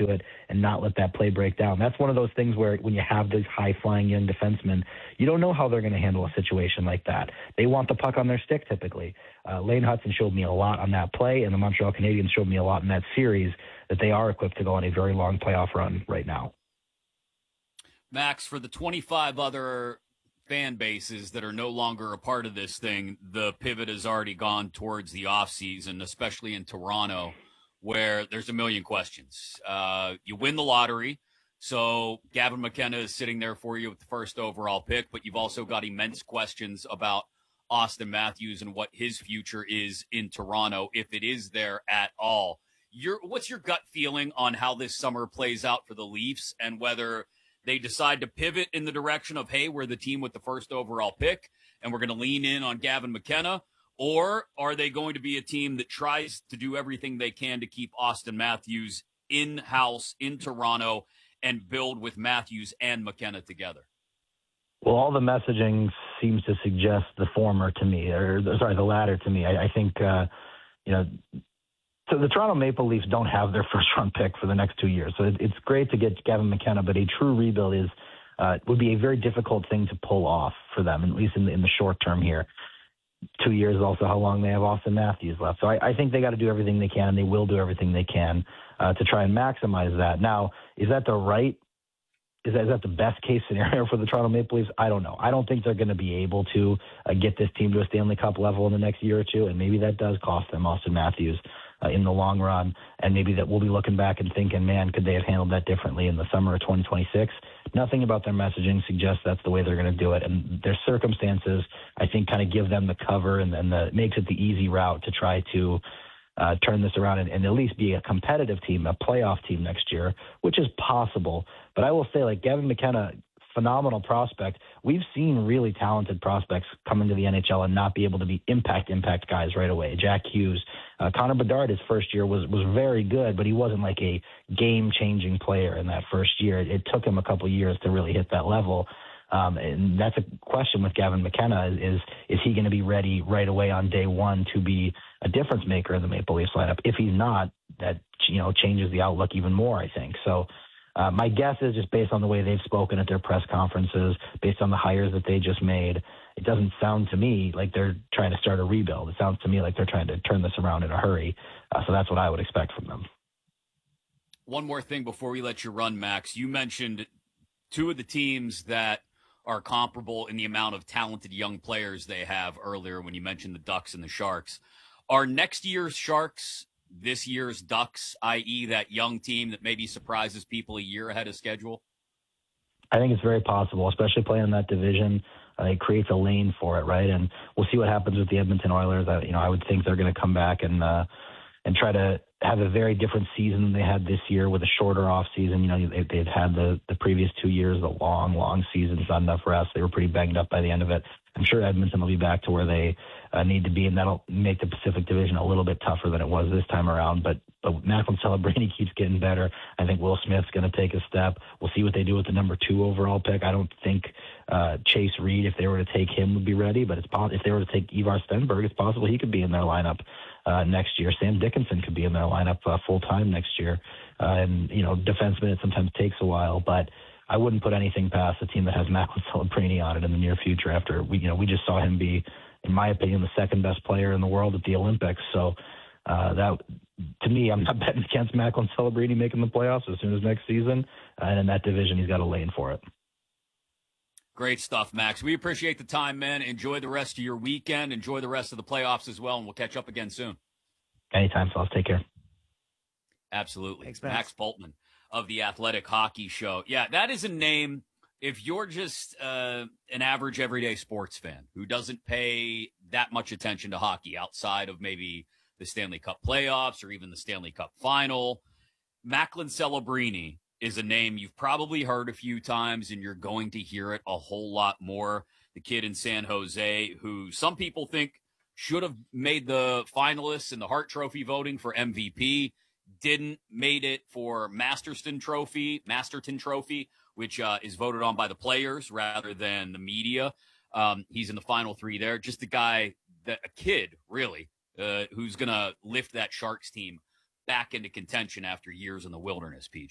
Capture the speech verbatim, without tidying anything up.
to it and not let that play break down. That's one of those things where when you have these high-flying young defensemen, you don't know how they're going to handle a situation like that. They want the puck on their stick typically. Uh, Lane Hutson showed me a lot on that play, and the Montreal Canadiens showed me a lot in that series that they are equipped to go on a very long playoff run right now. Max, for the twenty-five other fan bases that are no longer a part of this thing, the pivot has already gone towards the offseason, especially in Toronto, where there's a million questions. Uh, you win the lottery, so Gavin McKenna is sitting there for you with the first overall pick, but you've also got immense questions about Auston Matthews and what his future is in Toronto, if it is there at all. Your, what's your gut feeling on how this summer plays out for the Leafs and whether they decide to pivot in the direction of, hey, we're the team with the first overall pick and we're going to lean in on Gavin McKenna? Or are they going to be a team that tries to do everything they can to keep Auston Matthews in-house in Toronto and build with Matthews and McKenna together? Well, all the messaging seems to suggest the former to me, or sorry, the latter to me. I, I think, uh, you know, so the Toronto Maple Leafs don't have their first-round pick for the next two years. So it, it's great to get Gavin McKenna, but a true rebuild is uh, would be a very difficult thing to pull off for them, at least in the, in the short term here. Two years is also how long they have Auston Matthews left. So I, I think they got to do everything they can, and they will do everything they can uh, to try and maximize that. Now, is that the right Is that, is that the best case scenario for the Toronto Maple Leafs? I don't know. I don't think they're going to be able to uh, get this team to a Stanley Cup level in the next year or two, and maybe that does cost them Auston Matthews uh, in the long run, and maybe that we'll be looking back and thinking, man, could they have handled that differently in the summer of twenty twenty-six? Nothing about their messaging suggests that's the way they're going to do it, and their circumstances, I think, kind of give them the cover and, and the, makes it the easy route to try to Uh, turn this around and, and at least be a competitive team, a playoff team next year, which is possible. But I will say, like, Gavin McKenna, phenomenal prospect. We've seen really talented prospects come into the N H L and not be able to be impact, impact guys right away. Jack Hughes, uh, Connor Bedard, his first year was, was very good, but he wasn't like a game-changing player in that first year. It, it took him a couple years to really hit that level. Um, and that's a question with Gavin McKenna is, is he going to be ready right away on day one to be a difference maker in the Maple Leafs lineup? If he's not, that, you know, changes the outlook even more, I think. So uh, my guess is just based on the way they've spoken at their press conferences, based on the hires that they just made, it doesn't sound to me like they're trying to start a rebuild. It sounds to me like they're trying to turn this around in a hurry. Uh, so that's what I would expect from them. One more thing before we let you run, Max. You mentioned two of the teams that are comparable in the amount of talented young players they have earlier when you mentioned the Ducks and the Sharks. Are next year's Sharks this year's Ducks, that is that young team that maybe surprises people a year ahead of schedule? I think it's very possible, especially playing in that division. Uh, it creates a lane for it, right? And we'll see what happens with the Edmonton Oilers. I, you know, I would think they're going to come back and uh, and try to have a very different season than they had this year with a shorter off season. You know, they, they've had the, the previous two years, the long, long seasons, not enough rest. They were pretty banged up by the end of it. I'm sure Edmonton will be back to where they uh, need to be, and that'll make the Pacific Division a little bit tougher than it was this time around. But, but Macklin Celebrini keeps getting better. I think Will Smith's going to take a step. We'll see what they do with the number two overall pick. I don't think uh, Chase Reed, if they were to take him, would be ready. But it's if they were to take Ivar Stenberg, it's possible he could be in their lineup uh, next year. Sam Dickinson could be in their lineup uh, full time next year. Uh, and you know, defenseman, it sometimes takes a while, but I wouldn't put anything past a team that has Macklin Celebrini on it in the near future. After we, you know, we just saw him be, in my opinion, the second best player in the world at the Olympics. So uh, that, to me, I'm not betting against Macklin Celebrini making the playoffs as soon as next season. Uh, and in that division, he's got a lane for it. Great stuff, Max. We appreciate the time, man. Enjoy the rest of your weekend. Enjoy the rest of the playoffs as well, and we'll catch up again soon. Anytime, fellas. Take care. Absolutely. Thanks, Max. Max Bultman of the Athletic Hockey Show. Yeah, that is a name. If you're just uh, an average everyday sports fan who doesn't pay that much attention to hockey outside of maybe the Stanley Cup playoffs or even the Stanley Cup final, Macklin Celebrini is a name you've probably heard a few times, and you're going to hear it a whole lot more. The kid in San Jose who some people think should have made the finalists in the Hart Trophy voting for M V P, didn't, made it for Masterton Trophy, Masterton Trophy, which uh, is voted on by the players rather than the media. Um, he's in the final three there. Just a guy, that a kid, really, uh, who's going to lift that Sharks team back into contention after years in the wilderness, P J.